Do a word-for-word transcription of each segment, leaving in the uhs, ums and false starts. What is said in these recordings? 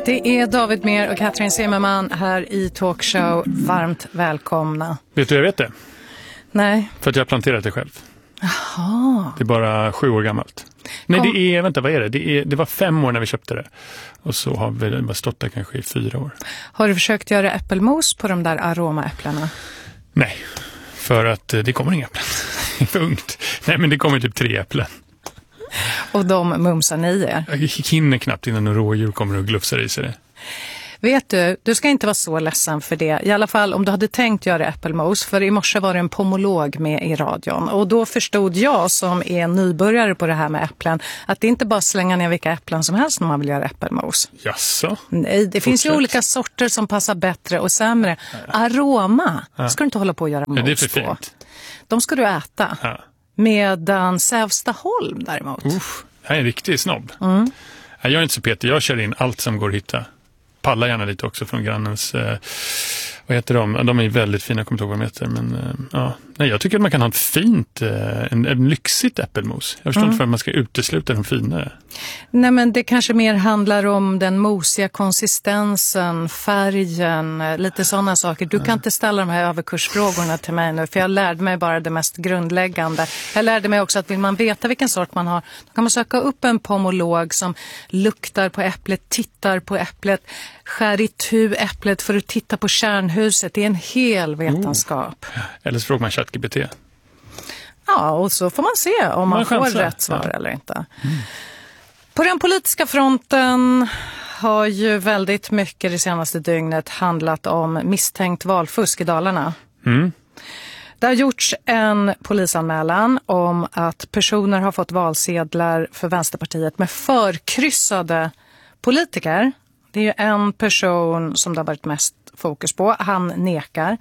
Det är David Mer och Katrin Zimmerman här i Talkshow. Varmt välkomna. Vet du jag vet det? Nej. För att jag har planterat det själv. Jaha. Det är bara sju år gammalt. Nej, Kom. det är, vänta, vad är det? Det, är, det var fem år när vi köpte det. Och så har vi bara stått där kanske i fyra år. Har du försökt göra äppelmos på de där aromaäpplena? Nej, för att det kommer inga äpplen. Det är för ungt. Nej, men det kommer typ tre äpplen. Och de mumsar ni er? Jag hinner knappt innan en rådjur kommer och glufsar i sig det. Vet du, du ska inte vara så ledsen för det. I alla fall om du hade tänkt göra äppelmos. För i morse var det en pomolog med i radion. Och då förstod jag som är nybörjare på det här med äpplen att det inte bara slänga ner vilka äpplen som helst när man vill göra äppelmos. Jaså? Nej, det Fortsätt. finns ju olika sorter som passar bättre och sämre. Aroma Ja. ska du inte hålla på att göra mos Ja, det är för på. fint. De ska du äta. Ja. Medan Sävstaholm däremot. Uff, jag är en riktig snobb. Mm. Jag är inte så petig, jag kör in allt som går att hitta. Pallar gärna lite också från grannens, eh, vad heter de? De är väldigt fina, jag kommer inte ihåg vad de heter. Men eh, ja, nej, jag tycker att man kan ha ett fint, eh, en, en lyxigt äppelmos. Jag förstår Mm. inte för att man ska utesluta de finare. Nej, men det kanske mer handlar om den mosiga konsistensen, färgen, lite sådana saker. Du kan inte ställa de här överkursfrågorna till mig nu, för jag lärde mig bara det mest grundläggande. Jag lärde mig också att vill man veta vilken sort man har, då kan man söka upp en pomolog som luktar på äpplet, tittar på äpplet, skär itu äpplet för att titta på kärnhuset. Det är en hel vetenskap. Oh. Eller så frågar man ChatGPT. Ja, och så får man se om man, man får chansar. rätt svar ja. eller inte. Mm. På den politiska fronten har ju väldigt mycket det senaste dygnet handlat om misstänkt valfusk i Dalarna. Mm. Det har gjorts en polisanmälan om att personer har fått valsedlar för Vänsterpartiet med förkryssade politiker. Det är ju en person som det har varit mest fokus på. Han nekar.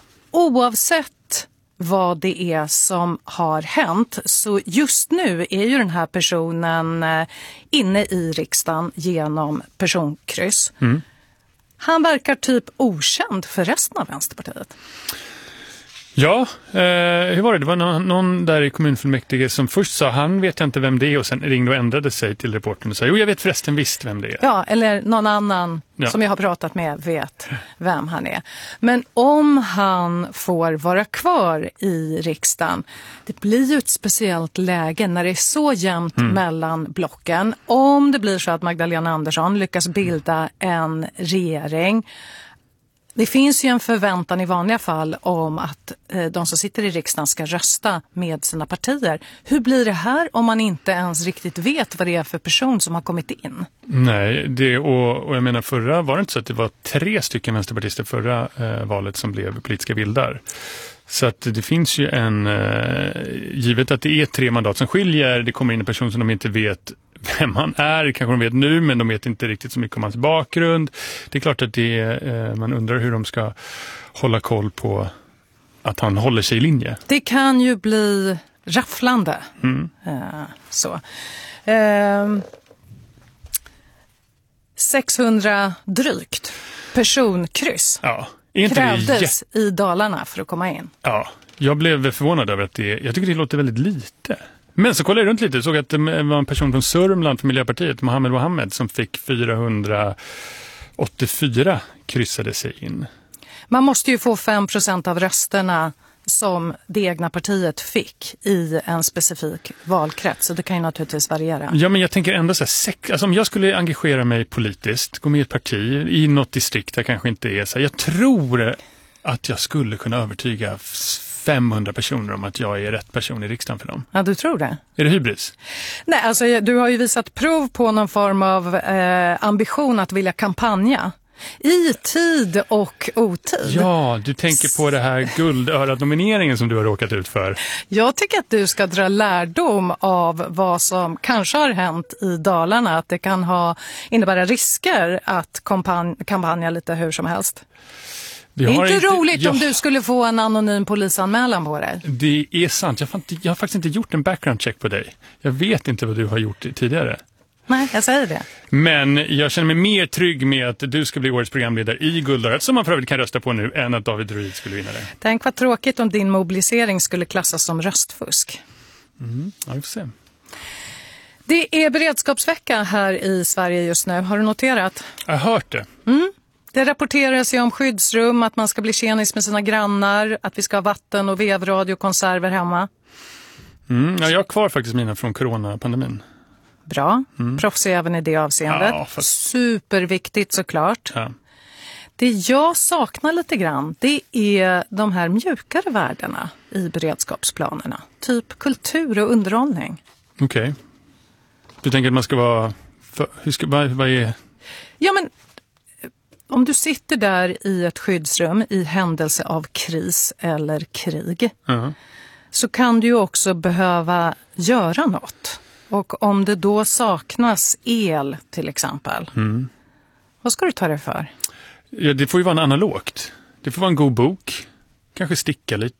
Oavsett vad det är som har hänt, så just nu är ju den här personen inne i riksdagen genom personkryss. Mm. Han verkar typ okänd för resten av Vänsterpartiet. Ja, eh, hur var det? Det var någon, någon där i kommunfullmäktige som först sa han vet jag inte vem det är och sen ringde och ändrade sig till reportern och sa jo jag vet förresten visst vem det är. Ja, eller någon annan ja. som jag har pratat med vet vem han är. Men om han får vara kvar i riksdagen, det blir ju ett speciellt läge när det är så jämnt mm. mellan blocken. Om det blir så att Magdalena Andersson lyckas bilda en regering. Det finns ju en förväntan i vanliga fall om att eh, de som sitter i riksdagen ska rösta med sina partier. Hur blir det här om man inte ens riktigt vet vad det är för person som har kommit in? Nej, det, och, och jag menar förra var det inte så att det var tre stycken vänsterpartister förra eh, valet som blev politiska vildar. Så att det finns ju en, eh, givet att det är tre mandat som skiljer, det kommer in en person som de inte vet vem han är, kanske de vet nu men de vet inte riktigt så mycket om hans bakgrund. Det är klart att det är, man undrar hur de ska hålla koll på att han håller sig i linje. Det kan ju bli rafflande. Mm. Uh, så. Uh, sexhundra drygt personkryss ja, är inte krävdes det... i Dalarna för att komma in. Ja, jag blev förvånad över att det, jag tycker det låter väldigt lite. Men så kollade jag runt lite och såg att det var en person från Sörmland för Miljöpartiet, Mohammed Mohammed, som fick fyrahundraåttiofyra kryssade sig in. Man måste ju få fem procent av rösterna som det egna partiet fick i en specifik valkrets. Så det kan ju naturligtvis variera. Ja, men jag tänker ändå så här, sex, alltså om jag skulle engagera mig politiskt, gå med i ett parti i något distrikt där kanske inte är så här, jag tror att jag skulle kunna övertyga femhundra personer om att jag är rätt person i riksdagen för dem. Ja, du tror det? Är det hybris? Nej, alltså du har ju visat prov på någon form av eh, ambition att vilja kampanja. I tid och otid. Ja, du tänker på det här guldörat-nomineringen som du har råkat ut för. Jag tycker att du ska dra lärdom av vad som kanske har hänt i Dalarna. Att det kan ha innebära risker att kampan- kampanja lite hur som helst. Det är inte, inte roligt jag, om du skulle få en anonym polisanmälan på dig. Det är sant. Jag, fan, jag har faktiskt inte gjort en background check på dig. Jag vet inte vad du har gjort tidigare. Nej, jag säger det. Men jag känner mig mer trygg med att du ska bli årets programledare i Guldörat, som man för övrigt kan rösta på nu, än att David Ruid skulle vinna det. Tänk vad tråkigt om din mobilisering skulle klassas som röstfusk. Mm, ja, vi får se. Det är beredskapsvecka här i Sverige just nu. Har du noterat? Jag har hört det. Mm. Det rapporteras ju om skyddsrum, att man ska bli tjenis med sina grannar, att vi ska ha vatten och vevradio och konserver hemma. Mm, ja, jag har kvar faktiskt mina från coronapandemin. Bra. Mm. Proffsig även i det avseendet. Ja, fast... Superviktigt såklart. Ja. Det jag saknar lite grann, det är de här mjukare värdena i beredskapsplanerna. Typ kultur och underhållning. Okej. Okay. Du tänker att man ska vara... För, hur ska, vad, vad är... Ja, men om du sitter där i ett skyddsrum i händelse av kris eller krig, uh-huh. så kan du ju också behöva göra något. Och om det då saknas el till exempel, mm. vad ska du ta det för? Ja, det får ju vara en analogt. Det får vara en god bok. Kanske sticka lite.